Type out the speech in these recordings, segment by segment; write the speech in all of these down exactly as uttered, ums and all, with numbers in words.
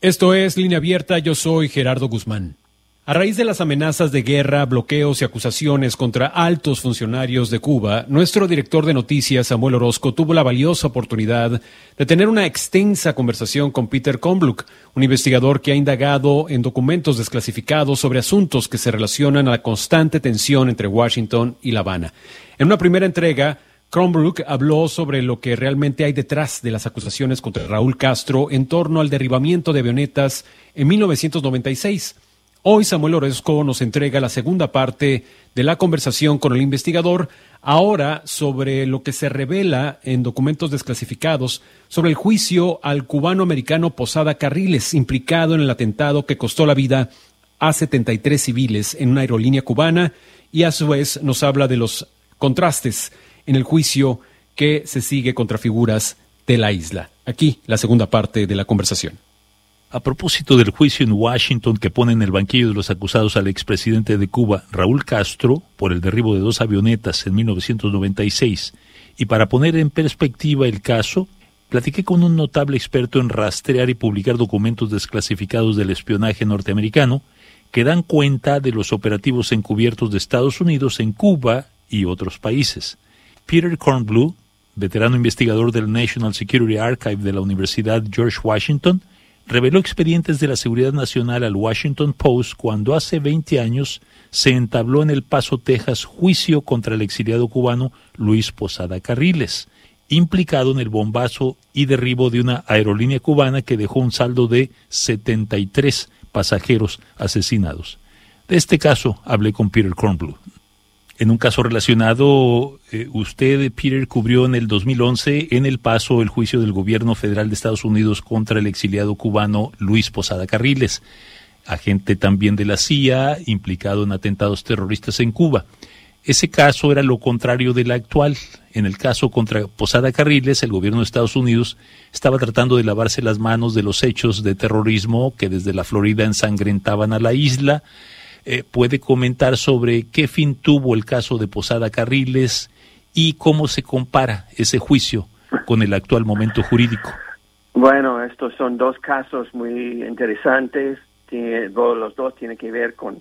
Esto es Línea Abierta, yo soy Gerardo Guzmán. A raíz de las amenazas de guerra, bloqueos y acusaciones contra altos funcionarios de Cuba, nuestro director de noticias, Samuel Orozco, tuvo la valiosa oportunidad de tener una extensa conversación con Peter Kornbluh, un investigador que ha indagado en documentos desclasificados sobre asuntos que se relacionan a la constante tensión entre Washington y La Habana. En una primera entrega, Kornbluh habló sobre lo que realmente hay detrás de las acusaciones contra Raúl Castro en torno al derribamiento de avionetas en mil novecientos noventa y seis. Hoy Samuel Orozco nos entrega la segunda parte de la conversación con el investigador, ahora sobre lo que se revela en documentos desclasificados sobre el juicio al cubano-americano Posada Carriles, implicado en el atentado que costó la vida a setenta y tres civiles en una aerolínea cubana, y a su vez nos habla de los contrastes en el juicio que se sigue contra figuras de la isla. Aquí la segunda parte de la conversación. A propósito del juicio en Washington que pone en el banquillo de los acusados al expresidente de Cuba, Raúl Castro, por el derribo de dos avionetas en mil novecientos noventa y seis, y para poner en perspectiva el caso, platiqué con un notable experto en rastrear y publicar documentos desclasificados del espionaje norteamericano que dan cuenta de los operativos encubiertos de Estados Unidos en Cuba y otros países. Peter Kornbluh, veterano investigador del National Security Archive de la Universidad George Washington, reveló expedientes de la seguridad nacional al Washington Post cuando hace veinte años se entabló en El Paso, Texas, juicio contra el exiliado cubano Luis Posada Carriles, implicado en el bombazo y derribo de una aerolínea cubana que dejó un saldo de setenta y tres pasajeros asesinados. De este caso hablé con Peter Kornbluh. En un caso relacionado, eh, usted, Peter, cubrió en el dos mil once en El Paso el juicio del gobierno federal de Estados Unidos contra el exiliado cubano Luis Posada Carriles, agente también de la C I A, implicado en atentados terroristas en Cuba. Ese caso era lo contrario del actual. En el caso contra Posada Carriles, el gobierno de Estados Unidos estaba tratando de lavarse las manos de los hechos de terrorismo que desde la Florida ensangrentaban a la isla. Eh, ¿Puede comentar sobre qué fin tuvo el caso de Posada Carriles y cómo se compara ese juicio con el actual momento jurídico? Bueno, estos son dos casos muy interesantes. Tiene, los dos tienen que ver con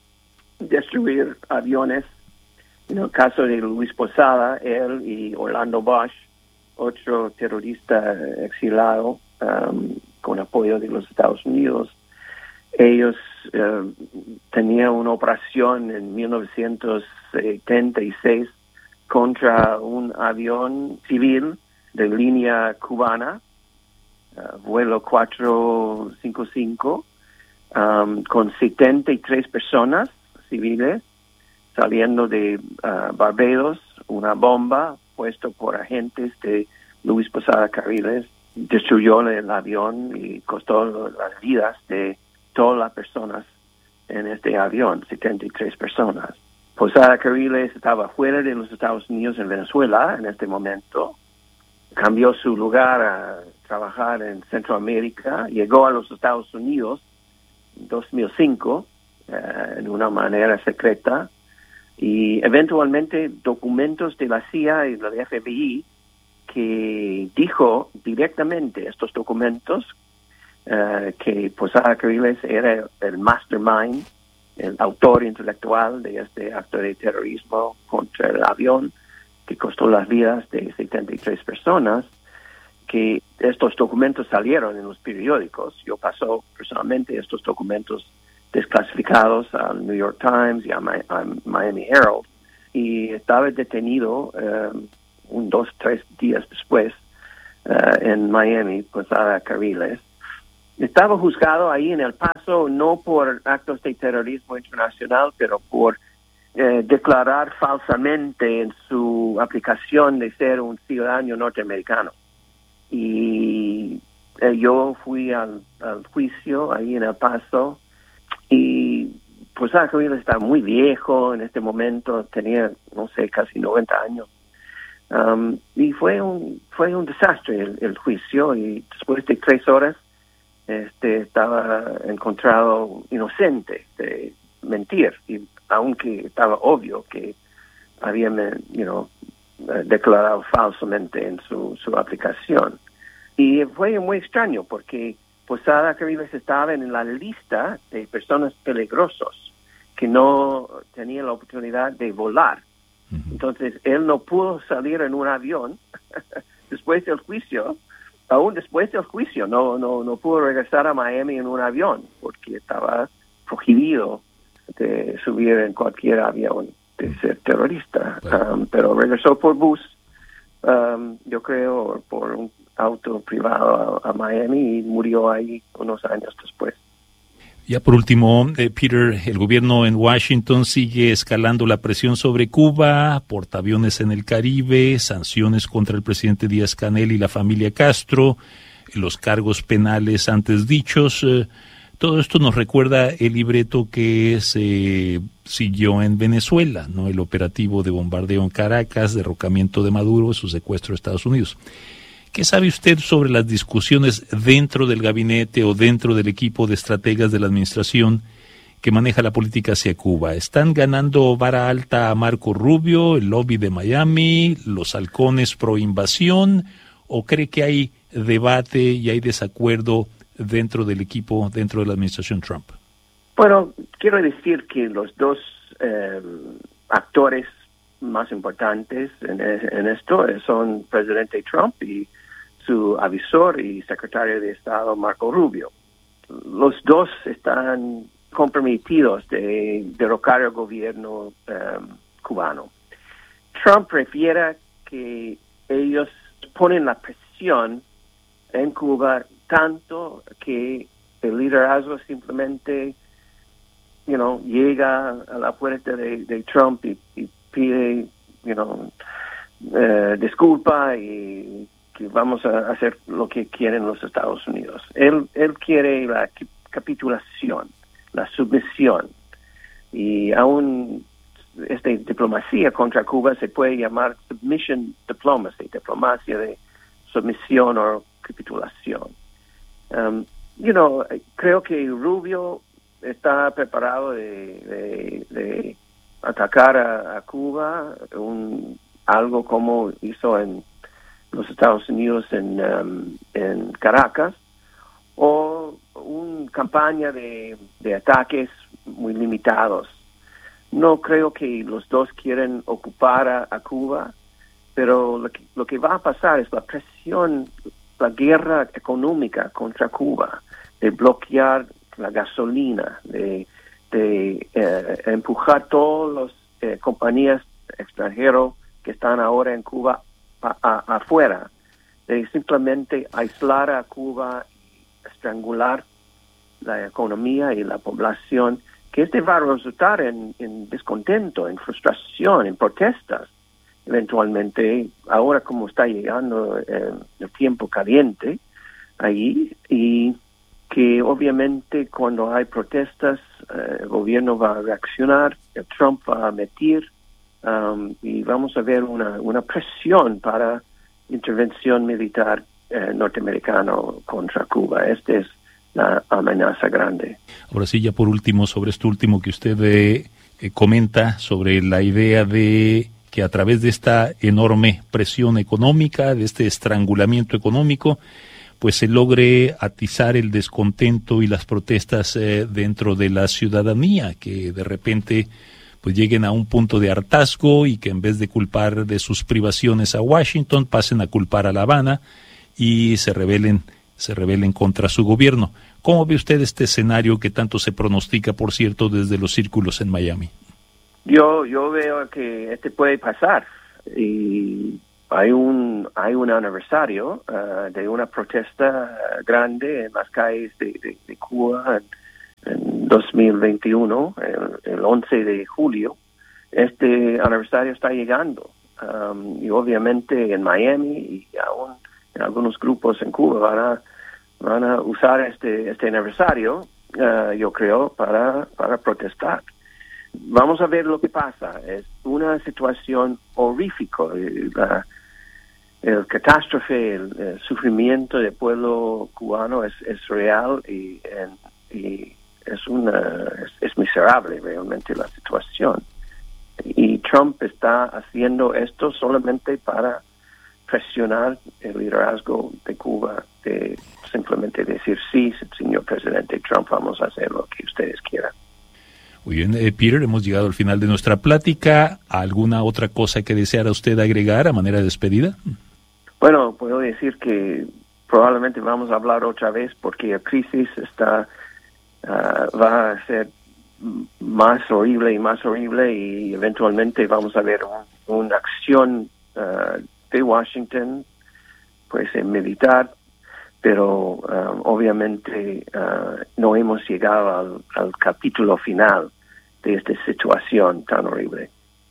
destruir aviones. En el caso de Luis Posada, él y Orlando Bosch, otro terrorista exilado um, con apoyo de los Estados Unidos, ellos uh, tenían una operación en mil novecientos setenta y seis contra un avión civil de línea cubana, uh, vuelo cuatrocientos cincuenta y cinco, um, con setenta y tres personas civiles saliendo de uh, Barbados. Una bomba puesta por agentes de Luis Posada Carriles destruyó el avión y costó las vidas de todas las personas en este avión, setenta y tres personas. Posada Carriles estaba fuera de los Estados Unidos en Venezuela en este momento. Cambió su lugar a trabajar en Centroamérica. Llegó a los Estados Unidos en dos mil cinco eh, en una manera secreta. Y eventualmente documentos de la C I A y del F B I que dijo directamente estos documentos Uh, que Posada Carriles era el mastermind, el autor intelectual de este acto de terrorismo contra el avión que costó las vidas de setenta y tres personas, que estos documentos salieron en los periódicos. Yo pasó personalmente estos documentos desclasificados al New York Times y a, Mi- a Miami Herald, y estaba detenido um, un, dos, tres días después uh, en Miami, Posada Carriles. Estaba juzgado ahí en El Paso no por actos de terrorismo internacional, pero por eh, declarar falsamente en su aplicación de ser un ciudadano norteamericano. Y eh, yo fui al, al juicio ahí en El Paso y pues Carriles está muy viejo en este momento, tenía, no sé, casi noventa años. Um, y fue un, fue un desastre el, el juicio, y después de tres horas Este, estaba encontrado inocente de mentir, y aunque estaba obvio que había you know, declarado falsamente en su, su aplicación. Y fue muy extraño porque Posada Caribes estaba en la lista de personas peligrosas que no tenían la oportunidad de volar. Uh-huh. Entonces, él no pudo salir en un avión después del juicio, aún después del juicio, no, no, no pudo regresar a Miami en un avión porque estaba prohibido de subir en cualquier avión, de ser terrorista. Bueno. Um, pero regresó por bus, um, yo creo, por un auto privado a, a Miami y murió ahí unos años después. Ya por último, eh, Peter, el gobierno en Washington sigue escalando la presión sobre Cuba, portaaviones en el Caribe, sanciones contra el presidente Díaz-Canel y la familia Castro, los cargos penales antes dichos. Eh, todo esto nos recuerda el libreto que se siguió en Venezuela, ¿no? El operativo de bombardeo en Caracas, derrocamiento de Maduro, su secuestro de Estados Unidos. ¿Qué sabe usted sobre las discusiones dentro del gabinete o dentro del equipo de estrategas de la administración que maneja la política hacia Cuba? ¿Están ganando vara alta a Marco Rubio, el lobby de Miami, los halcones pro invasión, o cree que hay debate y hay desacuerdo dentro del equipo, dentro de la administración Trump? Bueno, quiero decir que los dos eh, actores más importantes en, en esto son el presidente Trump y su avisor y secretario de Estado Marco Rubio. Los dos están comprometidos de derrocar el gobierno um, cubano. Trump prefiere que ellos ponen la presión en Cuba tanto que el liderazgo simplemente you know, llega a la puerta de, de Trump y, y pide you know, uh, disculpa y que vamos a hacer lo que quieren los Estados Unidos. Él, él quiere la capitulación, la sumisión. Y aún esta diplomacia contra Cuba se puede llamar submission diplomacy, diplomacia de sumisión o capitulación. Um, you know, creo que Rubio está preparado de, de, de atacar a, a Cuba, un, algo como hizo en los Estados Unidos en, um, en Caracas, o una campaña de, de ataques muy limitados. No creo que los dos quieren ocupar a, a Cuba, pero lo que, lo que va a pasar es la presión, la guerra económica contra Cuba, de bloquear la gasolina, de, de eh, empujar todas las eh, compañías extranjeras que están ahora en Cuba A, a, afuera, de simplemente aislar a Cuba, estrangular la economía y la población, que este va a resultar en, en descontento, en frustración, en protestas, eventualmente, ahora como está llegando eh, el tiempo caliente ahí, y que obviamente cuando hay protestas, eh, el gobierno va a reaccionar, el Trump va a meter, Um, y vamos a ver una, una presión para intervención militar eh, norteamericana contra Cuba. Esta es la amenaza grande. Ahora sí, ya por último, sobre esto último que usted eh, eh, comenta, sobre la idea de que a través de esta enorme presión económica, de este estrangulamiento económico, pues se logre atizar el descontento y las protestas eh, dentro de la ciudadanía, que de repente pues lleguen a un punto de hartazgo y que en vez de culpar de sus privaciones a Washington, pasen a culpar a La Habana y se rebelen, se rebelen contra su gobierno. ¿Cómo ve usted este escenario que tanto se pronostica, por cierto, desde los círculos en Miami? Yo yo veo que este puede pasar y hay un hay un aniversario uh, de una protesta grande en las calles de, de, de Cuba en, en dos mil veintiuno, el, el once de julio. Este aniversario está llegando um, y obviamente en Miami y aún en algunos grupos en Cuba van a van a usar este este aniversario, uh, yo creo, para para protestar. Vamos a ver lo que pasa. Es una situación horrífica. La, el catástrofe, el, el sufrimiento del pueblo cubano es, es real y, y es una es, es miserable realmente la situación. Y Trump está haciendo esto solamente para presionar el liderazgo de Cuba de simplemente decir sí, señor presidente Trump, vamos a hacer lo que ustedes quieran. Muy bien, eh, Peter, hemos llegado al final de nuestra plática. ¿Alguna otra cosa que deseara usted agregar a manera de despedida? Bueno, puedo decir que probablemente vamos a hablar otra vez porque la crisis está uh, va a ser más horrible y más horrible y eventualmente vamos a ver un, una acción uh, de Washington, pues en militar, pero uh, obviamente uh, no hemos llegado al, al capítulo final de esta situación tan horrible.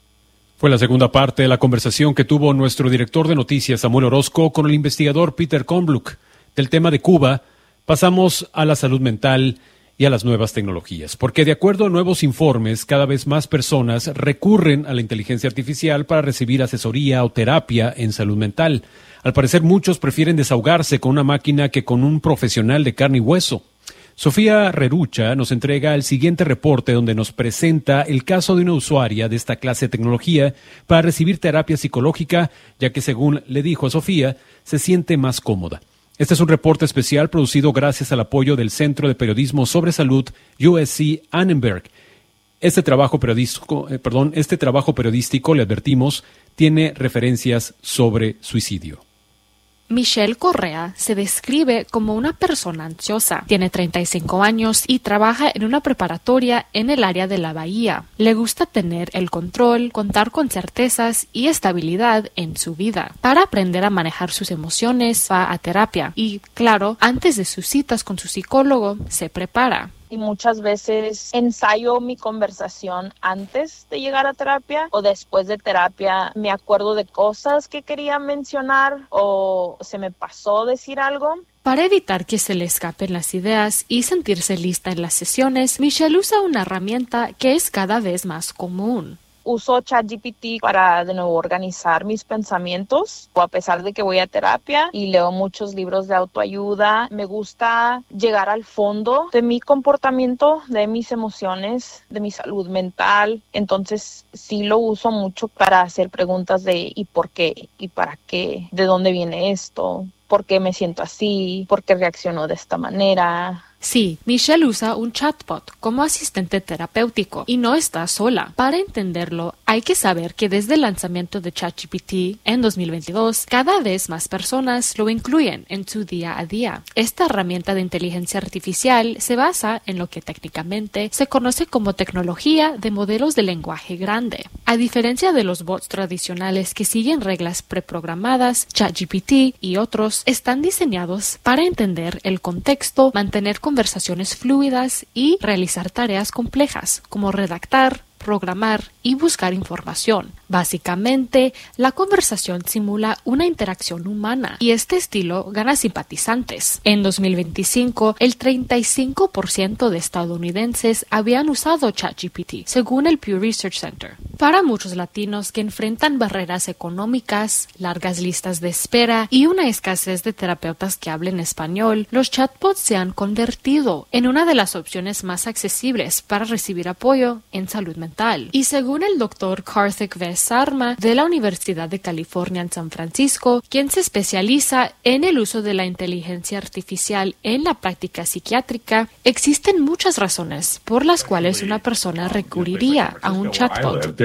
Fue la segunda parte de la conversación que tuvo nuestro director de noticias, Samuel Orozco, con el investigador Peter Kornbluh. Del tema de Cuba, pasamos a la salud mental y a las nuevas tecnologías, porque de acuerdo a nuevos informes, cada vez más personas recurren a la inteligencia artificial para recibir asesoría o terapia en salud mental. Al parecer, muchos prefieren desahogarse con una máquina que con un profesional de carne y hueso. Sofía Rerucha nos entrega el siguiente reporte donde nos presenta el caso de una usuaria de esta clase de tecnología para recibir terapia psicológica, ya que según le dijo a Sofía, se siente más cómoda. Este es un reporte especial producido gracias al apoyo del Centro de Periodismo sobre Salud U S C Annenberg. Este trabajo periodístico, eh, perdón, este trabajo periodístico, le advertimos, tiene referencias sobre suicidio. Michelle Correa se describe como una persona ansiosa. Tiene treinta y cinco años y trabaja en una preparatoria en el área de la Bahía. Le gusta tener el control, contar con certezas y estabilidad en su vida. Para aprender a manejar sus emociones, va a terapia y, claro, antes de sus citas con su psicólogo, se prepara. Y muchas veces ensayo mi conversación antes de llegar a terapia o después de terapia. Me acuerdo de cosas que quería mencionar o se me pasó decir algo. Para evitar que se le escapen las ideas y sentirse lista en las sesiones, Michelle usa una herramienta que es cada vez más común. Uso ChatGPT para de nuevo organizar mis pensamientos, o a pesar de que voy a terapia y leo muchos libros de autoayuda, me gusta llegar al fondo de mi comportamiento, de mis emociones, de mi salud mental. Entonces sí lo uso mucho para hacer preguntas de ¿y por qué? ¿Y para qué? ¿De dónde viene esto? ¿Por qué me siento así? ¿Por qué reacciono de esta manera? Sí, Michelle usa un chatbot como asistente terapéutico y no está sola. Para entenderlo, hay que saber que desde el lanzamiento de ChatGPT en dos mil veintidós, cada vez más personas lo incluyen en su día a día. Esta herramienta de inteligencia artificial se basa en lo que técnicamente se conoce como tecnología de modelos de lenguaje grande. A diferencia de los bots tradicionales que siguen reglas preprogramadas, ChatGPT y otros están diseñados para entender el contexto, mantener conversaciones fluidas y realizar tareas complejas como redactar, programar y buscar información. Básicamente, la conversación simula una interacción humana y este estilo gana simpatizantes. En dos mil veinticinco, el treinta y cinco por ciento de estadounidenses habían usado ChatGPT, según el Pew Research Center. Para muchos latinos que enfrentan barreras económicas, largas listas de espera y una escasez de terapeutas que hablen español, los chatbots se han convertido en una de las opciones más accesibles para recibir apoyo en salud mental. Y según el doctor Karthik V. Sarma de la Universidad de California en San Francisco, quien se especializa en el uso de la inteligencia artificial en la práctica psiquiátrica, existen muchas razones por las cuales una persona recurriría a un chatbot.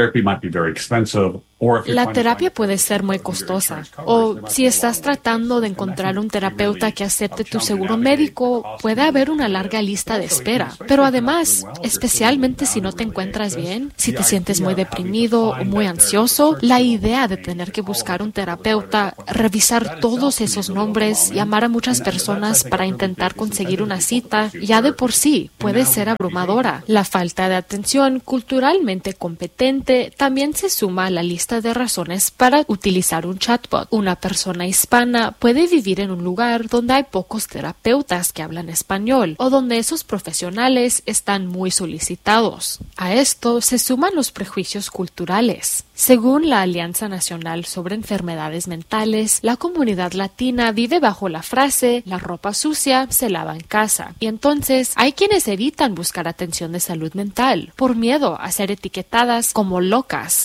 La terapia puede ser muy costosa, o si estás tratando de encontrar un terapeuta que acepte tu seguro médico, puede haber una larga lista de espera. Pero además, especialmente si no te encuentras bien, si te sientes muy deprimido o muy ansioso, la idea de tener que buscar un terapeuta, revisar todos esos nombres, llamar a muchas personas para intentar conseguir una cita, ya de por sí puede ser abrumadora. La falta de atención culturalmente competente también se suma a la lista de razones para utilizar un chatbot. Una persona hispana puede vivir en un lugar donde hay pocos terapeutas que hablan español o donde esos profesionales están muy solicitados. A esto se suman los prejuicios culturales. Según la Alianza Nacional sobre Enfermedades Mentales, la comunidad latina vive bajo la frase «la ropa sucia se lava en casa». Y entonces hay quienes evitan buscar atención de salud mental por miedo a ser etiquetadas como locas o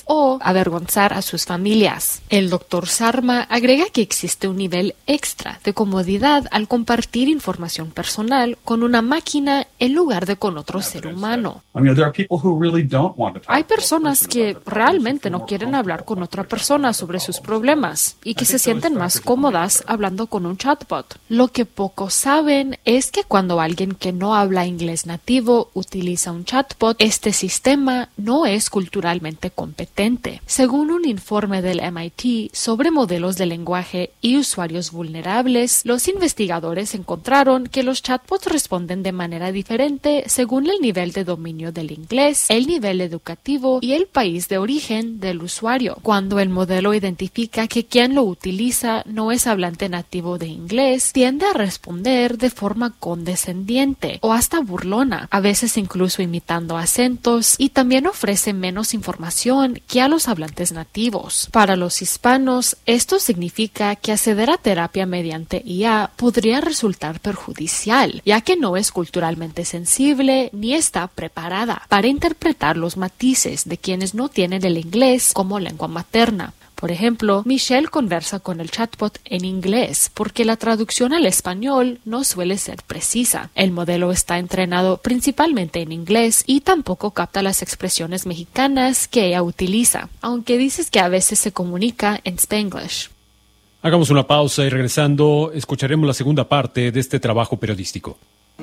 avergonzar a sus familias. El doctor Sarma agrega que existe un nivel extra de comodidad al compartir información personal con una máquina en lugar de con otro ser humano. Hay personas que realmente no quieren hablar con otra persona sobre sus problemas y que se sienten más cómodas hablando con un chatbot. Lo que pocos saben es que cuando alguien que no habla inglés nativo utiliza un chatbot, este sistema no es culturalmente competente. Según un informe del M I T sobre modelos de lenguaje y usuarios vulnerables, los investigadores encontraron que los chatbots responden de manera diferente según el nivel de dominio del inglés, el nivel educativo y el país de origen del usuario. Cuando el modelo identifica que quien lo utiliza no es hablante nativo de inglés, tiende a responder de forma condescendiente o hasta burlona, a veces incluso imitando acentos, y también ofrece menos información que a los hablantes nativos. Para los hispanos, esto significa que acceder a terapia mediante I A podría resultar perjudicial, ya que no es culturalmente sensible ni está preparada para interpretar los matices de quienes no tienen el inglés como lengua materna. Por ejemplo, Michelle conversa con el chatbot en inglés porque la traducción al español no suele ser precisa. El modelo está entrenado principalmente en inglés y tampoco capta las expresiones mexicanas que ella utiliza, aunque dices que a veces se comunica en Spanglish. Hagamos una pausa y regresando escucharemos la segunda parte de este trabajo periodístico.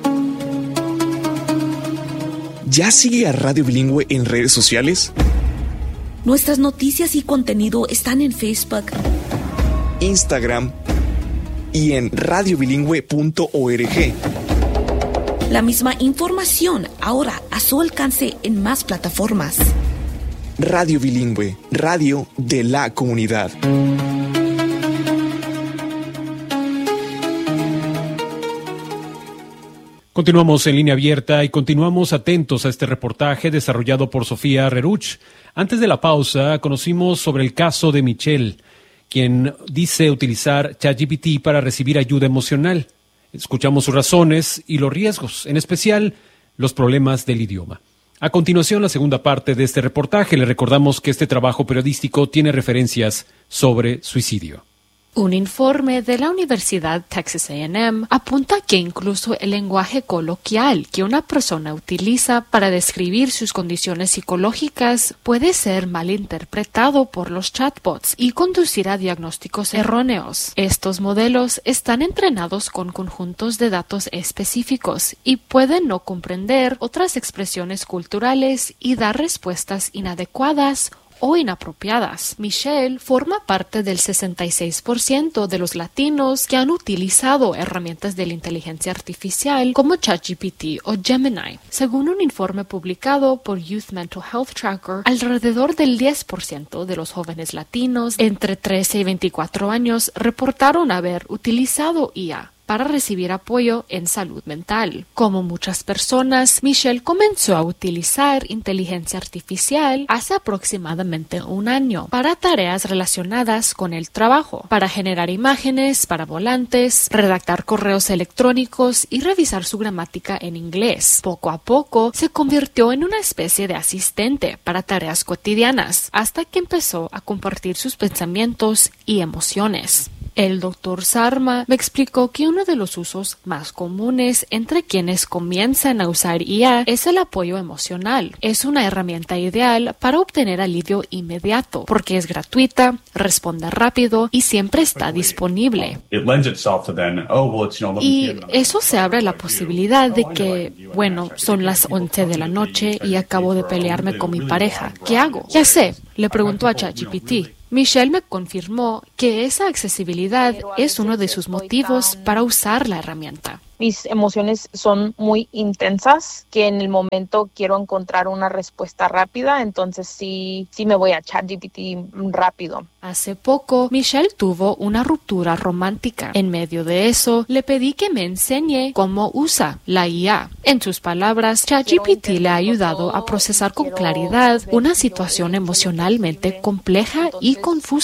¿Ya sigue a Radio Bilingüe en redes sociales? Nuestras noticias y contenido están en Facebook, Instagram y en radio bilingüe punto org. La misma información ahora a su alcance en más plataformas. Radio Bilingüe, radio de la comunidad. Continuamos en línea abierta y continuamos atentos a este reportaje desarrollado por Sofía Reruch. Antes de la pausa, conocimos sobre el caso de Michelle, quien dice utilizar ChatGPT para recibir ayuda emocional. Escuchamos sus razones y los riesgos, en especial los problemas del idioma. A continuación, la segunda parte de este reportaje. Le recordamos que este trabajo periodístico tiene referencias sobre suicidio. Un informe de la Universidad Texas A and M apunta que incluso el lenguaje coloquial que una persona utiliza para describir sus condiciones psicológicas puede ser malinterpretado por los chatbots y conducir a diagnósticos erróneos. Estos modelos están entrenados con conjuntos de datos específicos y pueden no comprender otras expresiones culturales y dar respuestas inadecuadas o inapropiadas. Michelle forma parte del sesenta y seis por ciento de los latinos que han utilizado herramientas de la inteligencia artificial como ChatGPT o Gemini. Según un informe publicado por Youth Mental Health Tracker, alrededor del diez por ciento de los jóvenes latinos entre trece y veinticuatro años reportaron haber utilizado I A para recibir apoyo en salud mental. Como muchas personas, Michelle comenzó a utilizar inteligencia artificial hace aproximadamente un año para tareas relacionadas con el trabajo, para generar imágenes para volantes, redactar correos electrónicos y revisar su gramática en inglés. Poco a poco se convirtió en una especie de asistente para tareas cotidianas, hasta que empezó a compartir sus pensamientos y emociones. El doctor Sarma me explicó que uno de los usos más comunes entre quienes comienzan a usar I A es el apoyo emocional. Es una herramienta ideal para obtener alivio inmediato, porque es gratuita, responde rápido y siempre está disponible. Y eso se abre la posibilidad de que, bueno, son las once de la noche y acabo de pelearme con mi pareja. ¿Qué hago? Ya sé, le preguntó a ChatGPT. Michelle me confirmó que esa accesibilidad es uno de sus motivos para usar la herramienta. Mis emociones son muy intensas, que en el momento quiero encontrar una respuesta rápida, entonces sí, sí me voy a ChatGPT rápido. Hace poco, Michelle tuvo una ruptura romántica. En medio de eso, le pedí que me enseñe cómo usa la I A. En sus palabras, ChatGPT le ha ayudado a procesar con claridad una situación emocionalmente compleja y confusa.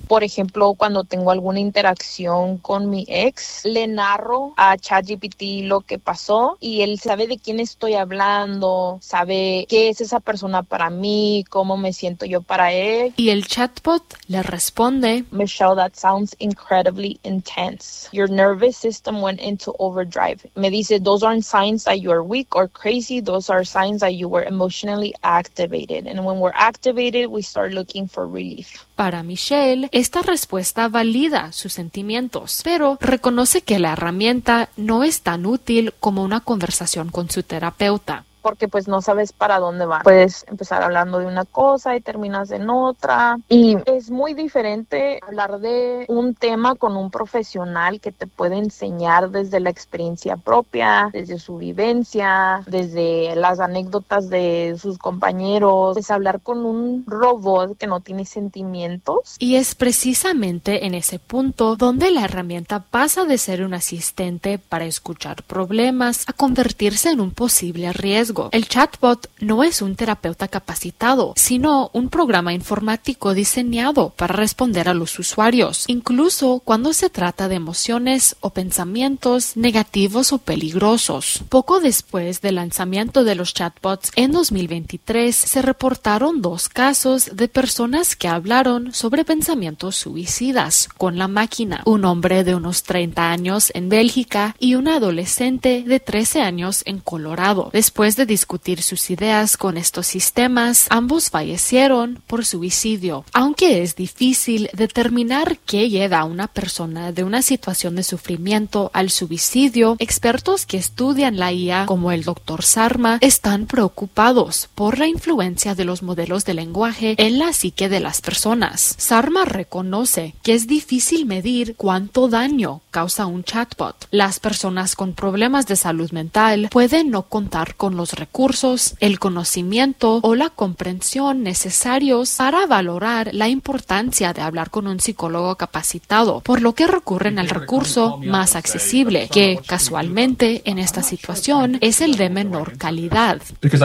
Por ejemplo, cuando tengo alguna interacción con mi ex, le narro a ChatGPT lo que pasó y él sabe de quién estoy hablando, sabe qué es esa persona para mí, cómo me siento yo para él. Y el chatbot le responde: Michelle, that sounds incredibly intense. Your nervous system went into overdrive. Me dice, those aren't signs that you are weak or crazy. Those are signs that you were emotionally activated. And when we're activated, we start looking for relief. Para Michelle, esta respuesta valida sus sentimientos, pero reconoce que la herramienta no es tan útil como una conversación con su terapeuta. Porque pues no sabes para dónde va. Puedes empezar hablando de una cosa y terminas en otra. Y es muy diferente hablar de un tema con un profesional que te puede enseñar desde la experiencia propia, desde su vivencia, desde las anécdotas de sus compañeros. Es hablar con un robot que no tiene sentimientos. Y es precisamente en ese punto donde la herramienta pasa de ser un asistente para escuchar problemas a convertirse en un posible riesgo. El chatbot no es un terapeuta capacitado, sino un programa informático diseñado para responder a los usuarios, incluso cuando se trata de emociones o pensamientos negativos o peligrosos. Poco después del lanzamiento de los chatbots en dos mil veintitrés, se reportaron dos casos de personas que hablaron sobre pensamientos suicidas con la máquina. Un hombre de unos treinta años en Bélgica y una adolescente de trece años en Colorado. Después de discutir sus ideas con estos sistemas, ambos fallecieron por suicidio. Aunque es difícil determinar qué lleva a una persona de una situación de sufrimiento al suicidio, expertos que estudian la I A, como el doctor Sarma, están preocupados por la influencia de los modelos de lenguaje en la psique de las personas. Sarma reconoce que es difícil medir cuánto daño causa un chatbot. Las personas con problemas de salud mental pueden no contar con los recursos, el conocimiento o la comprensión necesarios para valorar la importancia de hablar con un psicólogo capacitado, por lo que recurren al recurso más accesible, que casualmente en esta situación es el de menor calidad.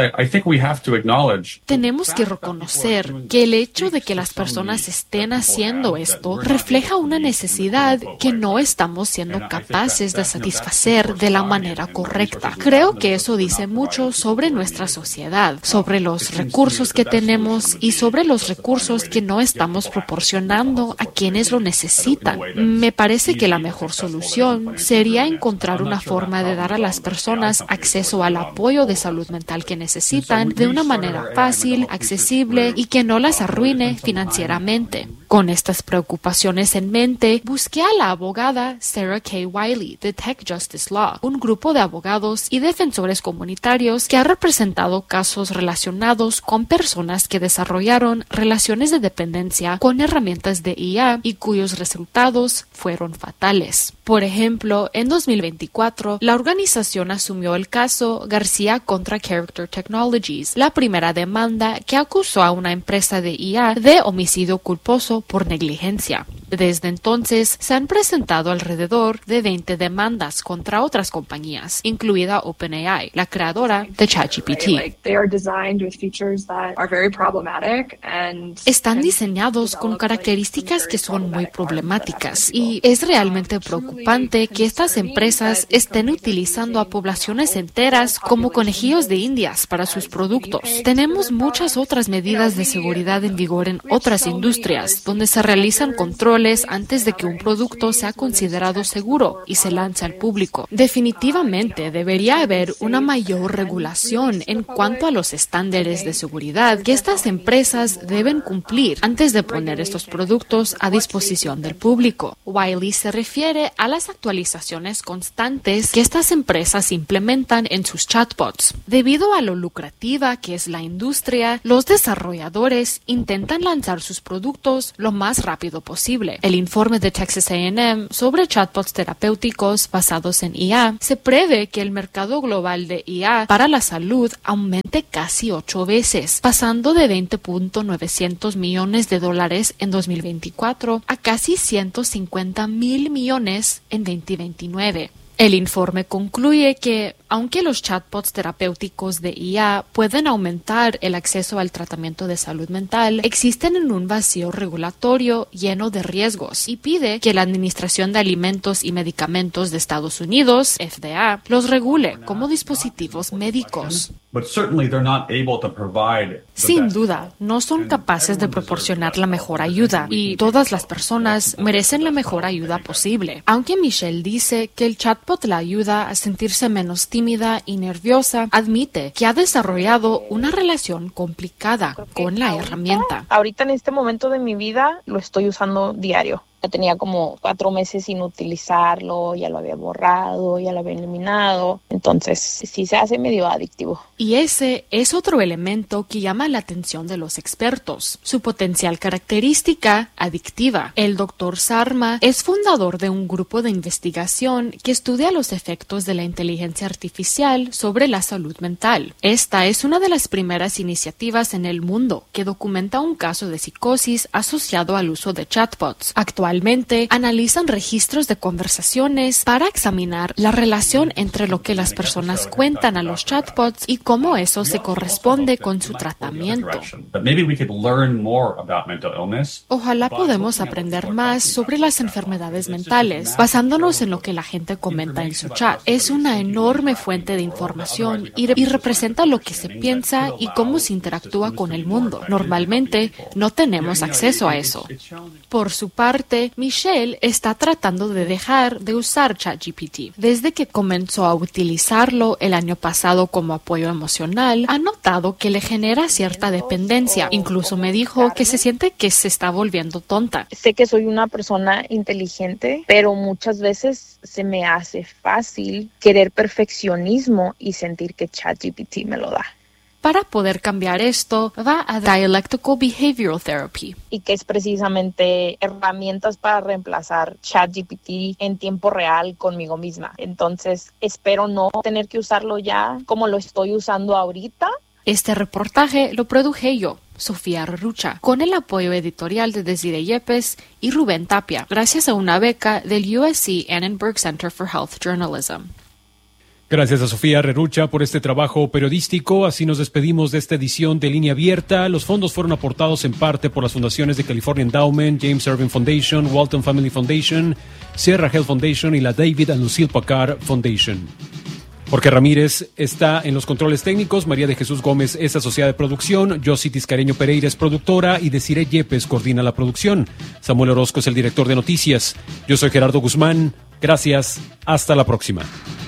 Tenemos que reconocer que el hecho de que las personas estén haciendo esto refleja una necesidad que no estamos siendo capaces de satisfacer de la manera correcta. Creo que eso dice mucho sobre nuestra sociedad, sobre los recursos que tenemos y sobre los recursos que no estamos proporcionando a quienes lo necesitan. Me parece que la mejor solución sería encontrar una forma de dar a las personas acceso al apoyo de salud mental que necesitan de una manera fácil, accesible y que no las arruine financieramente. Con estas preocupaciones en mente, busqué a la abogada Sarah K. Wiley de Tech Justice Law, un grupo de abogados y defensores comunitarios que ha representado casos relacionados con personas que desarrollaron relaciones de dependencia con herramientas de I A y cuyos resultados fueron fatales. Por ejemplo, en dos mil veinticuatro, la organización asumió el caso García contra Character Technologies, la primera demanda que acusó a una empresa de I A de homicidio culposo por negligencia. Desde entonces, se han presentado alrededor de veinte demandas contra otras compañías, incluida OpenAI, la creadora de ChatGPT. Están diseñados con características que son muy problemáticas y es realmente preocupante que estas empresas estén utilizando a poblaciones enteras como conejillos de indias para sus productos. Tenemos muchas otras medidas de seguridad en vigor en otras industrias, donde se realizan controles antes de que un producto sea considerado seguro y se lance al público. Definitivamente debería haber una mayor regulación en cuanto a los estándares de seguridad que estas empresas deben cumplir antes de poner estos productos a disposición del público. Wiley se refiere a las actualizaciones constantes que estas empresas implementan en sus chatbots. Debido a lo lucrativa que es la industria, los desarrolladores intentan lanzar sus productos lo más rápido posible. El informe de Texas A and M sobre chatbots terapéuticos basados en I A se prevé que el mercado global de I A para la salud aumente casi ocho veces, pasando de veinte punto novecientos millones de dólares en dos mil veinticuatro a casi ciento cincuenta mil millones en dos mil veintinueve. El informe concluye que, aunque los chatbots terapéuticos de I A pueden aumentar el acceso al tratamiento de salud mental, existen en un vacío regulatorio lleno de riesgos y pide que la Administración de Alimentos y Medicamentos de Estados Unidos, F D A, los regule como dispositivos médicos. Sin duda, no son capaces de proporcionar la mejor ayuda y todas las personas merecen la mejor ayuda posible. Aunque Michelle dice que el chatbot la ayuda a sentirse menos tímida y nerviosa, admite que ha desarrollado una relación complicada con la herramienta. Ahorita en este momento de mi vida lo estoy usando diario. Ya tenía como cuatro meses sin utilizarlo, ya lo había borrado, ya lo había eliminado. Entonces, sí se hace medio adictivo. Y ese es otro elemento que llama la atención de los expertos. Su potencial característica adictiva. El doctor Sarma es fundador de un grupo de investigación que estudia los efectos de la inteligencia artificial sobre la salud mental. Esta es una de las primeras iniciativas en el mundo que documenta un caso de psicosis asociado al uso de chatbots. Actualmente, Actualmente analizan registros de conversaciones para examinar la relación entre lo que las personas cuentan a los chatbots y cómo eso se corresponde con su tratamiento. Ojalá podamos aprender más sobre las enfermedades mentales, basándonos en lo que la gente comenta en su chat. Es una enorme fuente de información y, re- y representa lo que se piensa y cómo se interactúa con el mundo. Normalmente no tenemos acceso a eso. Por su parte, Michelle está tratando de dejar de usar ChatGPT. Desde que comenzó a utilizarlo el año pasado como apoyo emocional, ha notado que le genera cierta dependencia. Incluso me dijo que se siente que se está volviendo tonta. Sé que soy una persona inteligente, pero muchas veces se me hace fácil querer perfeccionismo y sentir que ChatGPT me lo da. Para poder cambiar esto, va a Dialectical Behavioral Therapy. Y que es precisamente herramientas para reemplazar ChatGPT en tiempo real conmigo misma. Entonces, espero no tener que usarlo ya como lo estoy usando ahorita. Este reportaje lo produje yo, Sofía Rerucha, con el apoyo editorial de Desiree Yepes y Rubén Tapia, gracias a una beca del U S C Annenberg Center for Health Journalism. Gracias a Sofía Rerucha por este trabajo periodístico. Así nos despedimos de esta edición de Línea Abierta. Los fondos fueron aportados en parte por las fundaciones de California Endowment, James Irving Foundation, Walton Family Foundation, Sierra Health Foundation y la David and Lucille Packard Foundation. Jorge Ramírez está en los controles técnicos, María de Jesús Gómez es asociada de producción, Josie Tiscareño Pereira es productora y Desiree Yepes coordina la producción. Samuel Orozco es el director de noticias. Yo soy Gerardo Guzmán. Gracias. Hasta la próxima.